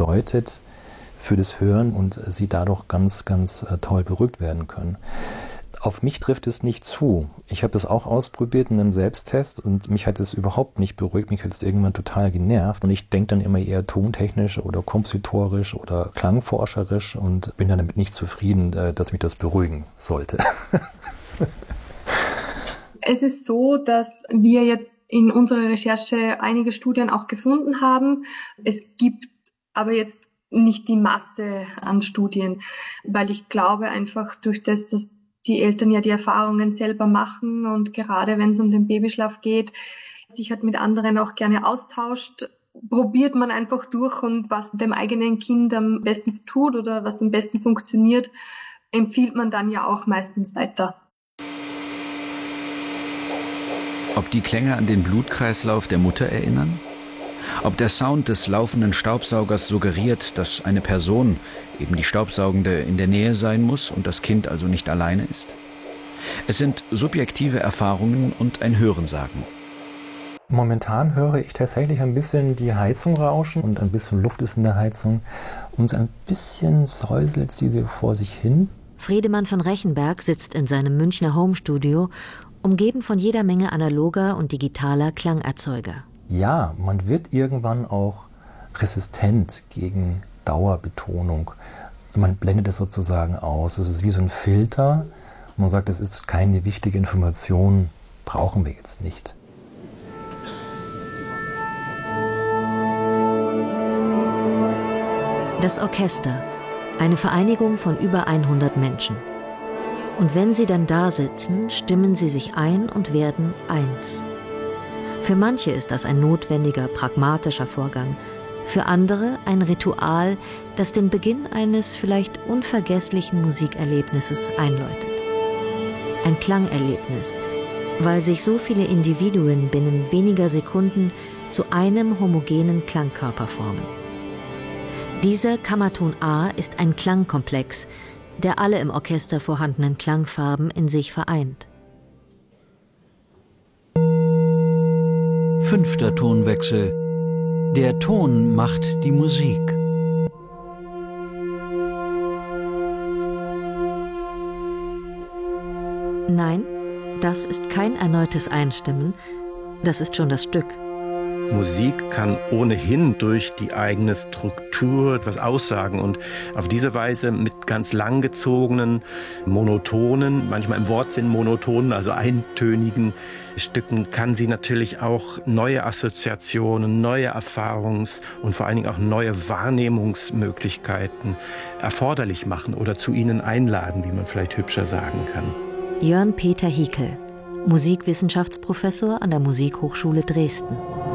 bedeutet für das Hören und sie dadurch ganz, ganz toll beruhigt werden können. Auf mich trifft es nicht zu. Ich habe das auch ausprobiert in einem Selbsttest und mich hat es überhaupt nicht beruhigt. Mich hat es irgendwann total genervt und ich denke dann immer eher tontechnisch oder kompositorisch oder klangforscherisch und bin dann damit nicht zufrieden, dass mich das beruhigen sollte. Es ist so, dass wir jetzt in unserer Recherche einige Studien auch gefunden haben. Es gibt aber jetzt nicht die Masse an Studien, weil ich glaube einfach durch das, dass die Eltern ja die Erfahrungen selber machen und gerade wenn es um den Babyschlaf geht, sich halt mit anderen auch gerne austauscht, probiert man einfach durch und was dem eigenen Kind am besten tut oder was am besten funktioniert, empfiehlt man dann ja auch meistens weiter. Ob die Klänge an den Blutkreislauf der Mutter erinnern? Ob der Sound des laufenden Staubsaugers suggeriert, dass eine Person, eben die Staubsaugende, in der Nähe sein muss und das Kind also nicht alleine ist? Es sind subjektive Erfahrungen und ein Hörensagen. Momentan höre ich tatsächlich ein bisschen die Heizung rauschen und ein bisschen Luft ist in der Heizung und so ein bisschen säuselt sie vor sich hin. Friedemann von Rechenberg sitzt in seinem Münchner Homestudio, umgeben von jeder Menge analoger und digitaler Klangerzeuger. Ja, man wird irgendwann auch resistent gegen Dauerbetonung. Man blendet es sozusagen aus. Es ist wie so ein Filter. Man sagt, es ist keine wichtige Information, brauchen wir jetzt nicht. Das Orchester, eine Vereinigung von über 100 Menschen. Und wenn sie dann da sitzen, stimmen sie sich ein und werden eins. Für manche ist das ein notwendiger, pragmatischer Vorgang. Für andere ein Ritual, das den Beginn eines vielleicht unvergesslichen Musikerlebnisses einläutet. Ein Klangerlebnis, weil sich so viele Individuen binnen weniger Sekunden zu einem homogenen Klangkörper formen. Dieser Kammerton A ist ein Klangkomplex, der alle im Orchester vorhandenen Klangfarben in sich vereint. 5. Tonwechsel. Der Ton macht die Musik. Nein, das ist kein erneutes Einstimmen, das ist schon das Stück. Musik kann ohnehin durch die eigene Struktur etwas aussagen und auf diese Weise mit ganz langgezogenen, monotonen, manchmal im Wortsinn monotonen, also eintönigen Stücken kann sie natürlich auch neue Assoziationen, neue Erfahrungs- und vor allen Dingen auch neue Wahrnehmungsmöglichkeiten erforderlich machen oder zu ihnen einladen, wie man vielleicht hübscher sagen kann. Jörn Peter Hiekel, Musikwissenschaftsprofessor an der Musikhochschule Dresden.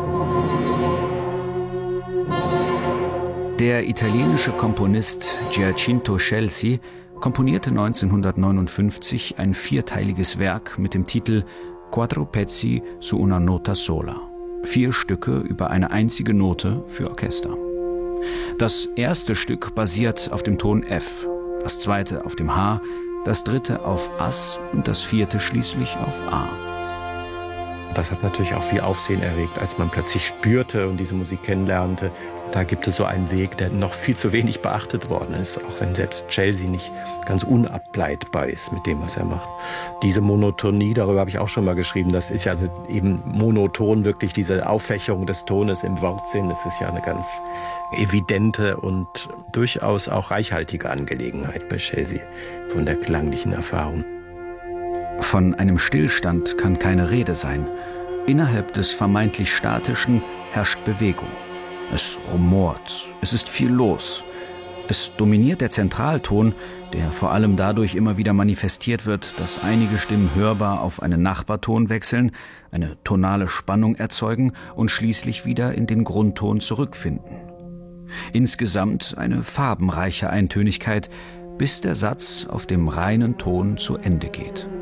Der italienische Komponist Giacinto Scelsi komponierte 1959 ein vierteiliges Werk mit dem Titel Quattro pezzi su una nota sola. 4 Stücke über eine einzige Note für Orchester. Das erste Stück basiert auf dem Ton F, das zweite auf dem H, das dritte auf As und das vierte schließlich auf A. Das hat natürlich auch viel Aufsehen erregt, als man plötzlich spürte und diese Musik kennenlernte. Da gibt es so einen Weg, der noch viel zu wenig beachtet worden ist, auch wenn selbst Scelsi nicht ganz unableitbar ist mit dem, was er macht. Diese Monotonie, darüber habe ich auch schon mal geschrieben, das ist ja also eben monoton, wirklich diese Auffächerung des Tones im Wortsinn. Das ist ja eine ganz evidente und durchaus auch reichhaltige Angelegenheit bei Scelsi von der klanglichen Erfahrung. Von einem Stillstand kann keine Rede sein. Innerhalb des vermeintlich Statischen herrscht Bewegung. Es rumort, es ist viel los. Es dominiert der Zentralton, der vor allem dadurch immer wieder manifestiert wird, dass einige Stimmen hörbar auf einen Nachbarton wechseln, eine tonale Spannung erzeugen und schließlich wieder in den Grundton zurückfinden. Insgesamt eine farbenreiche Eintönigkeit, bis der Satz auf dem reinen Ton zu Ende geht.